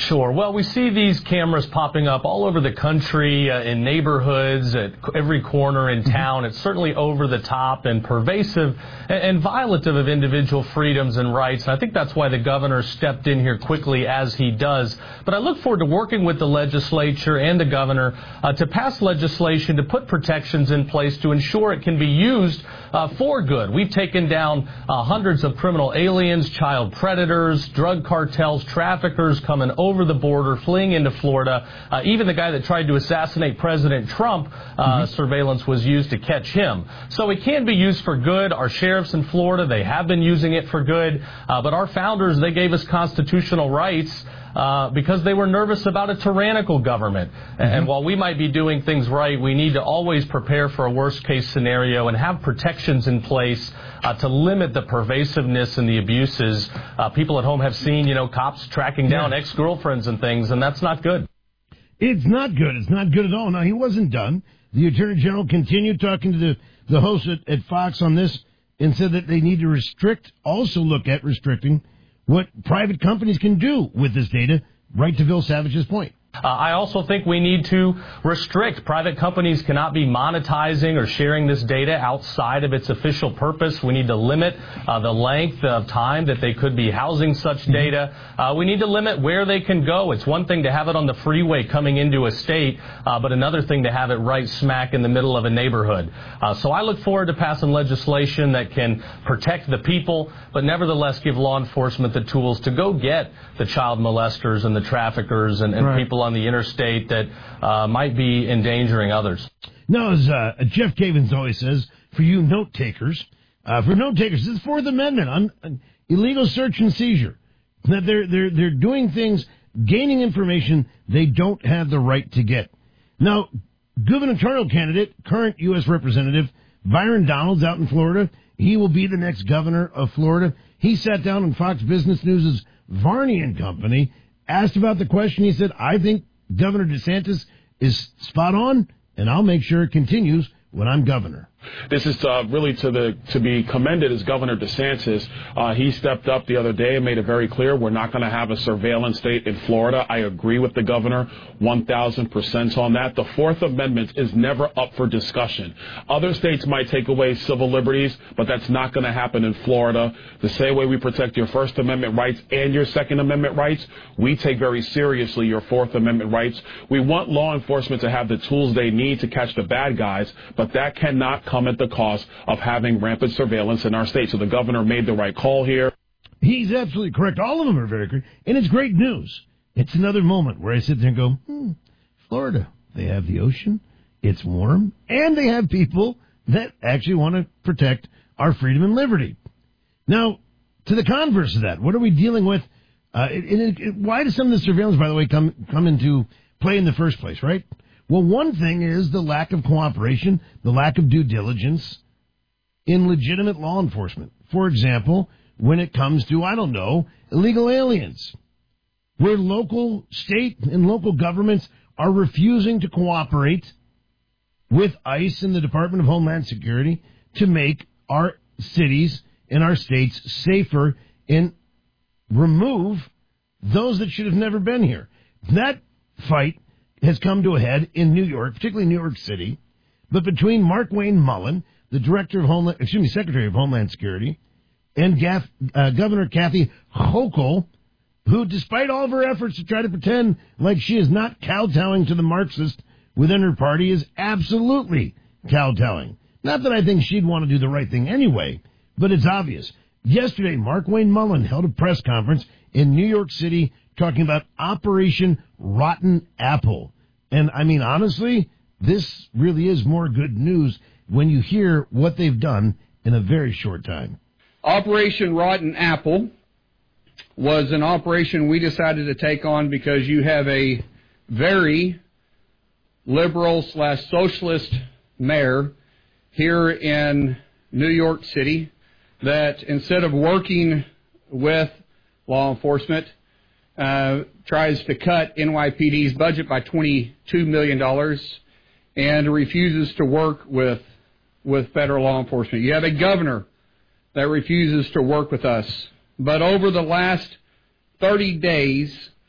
Sure. Well, we see these cameras popping up all over the country, in neighborhoods, at every corner in town. It's certainly over the top and pervasive and violative of individual freedoms and rights. And I think that's why the governor stepped in here quickly as he does. But I look forward to working with the legislature and the governor to pass legislation to put protections in place to ensure it can be used for good. We've taken down hundreds of criminal aliens, child predators, drug cartels, traffickers coming over the border, fleeing into Florida. Even the guy that tried to assassinate President Trump, surveillance was used to catch him. So it can be used for good. Our sheriffs in Florida, they have been using it for good. But our founders, they gave us constitutional rights because they were nervous about a tyrannical government. And while we might be doing things right, we need to always prepare for a worst-case scenario and have protections in place to limit the pervasiveness and the abuses. People at home have seen, cops tracking down ex-girlfriends and things, and that's not good. It's not good. It's not good at all. Now, he wasn't done. The Attorney General continued talking to the host at Fox on this and said that they need to look at restricting what private companies can do with this data, right to Bill Savage's point. I also think we need to restrict. Private companies cannot be monetizing or sharing this data outside of its official purpose. We need to limit the length of time that they could be housing such data. We need to limit where they can go. It's one thing to have it on the freeway coming into a state, but another thing to have it right smack in the middle of a neighborhood. So I look forward to passing legislation that can protect the people, but nevertheless give law enforcement the tools to go get the child molesters and the traffickers and people on the interstate that might be endangering others. Now, as Jeff Cavins always says, for you note takers, this is Fourth Amendment on illegal search and seizure. That they're doing things, gaining information they don't have the right to get. Now, gubernatorial candidate, current U.S. Representative Byron Donalds out in Florida, he will be the next governor of Florida. He sat down on Fox Business News' Varney and Company, asked about the question. He said, I think Governor DeSantis is spot on, and I'll make sure it continues when I'm governor. This is really to be commended as Governor DeSantis. He stepped up the other day and made it very clear we're not going to have a surveillance state in Florida. I agree with the governor 1,000% on that. The Fourth Amendment is never up for discussion. Other states might take away civil liberties, but that's not going to happen in Florida. The same way we protect your First Amendment rights and your Second Amendment rights, we take very seriously your Fourth Amendment rights. We want law enforcement to have the tools they need to catch the bad guys, but that cannot come at the cost of having rampant surveillance in our state. So the governor made the right call here. He's absolutely correct. All of them are very correct. And it's great news. It's another moment where I sit there and go, Florida, they have the ocean, it's warm, and they have people that actually want to protect our freedom and liberty. Now, to the converse of that, what are we dealing with? Why does some of the surveillance, by the way, come into play in the first place, right? Well, one thing is the lack of cooperation, the lack of due diligence in legitimate law enforcement. For example, when it comes to, illegal aliens, where local, state, and local governments are refusing to cooperate with ICE and the Department of Homeland Security to make our cities and our states safer and remove those that should have never been here. That fight has come to a head in New York, particularly New York City, but between Mark Wayne Mullen, the Secretary of Homeland Security, and Governor Kathy Hochul, who, despite all of her efforts to try to pretend like she is not kowtowing to the Marxist within her party, is absolutely kowtowing. Not that I think she'd want to do the right thing anyway, but it's obvious. Yesterday, Mark Wayne Mullen held a press conference in New York City talking about Operation Rotten Apple. And, honestly, this really is more good news when you hear what they've done in a very short time. Operation Rotten Apple was an operation we decided to take on because you have a very liberal/socialist mayor here in New York City that instead of working with law enforcement, tries to cut NYPD's budget by $22 million and refuses to work with federal law enforcement. You have a governor that refuses to work with us. But over the last 30 days,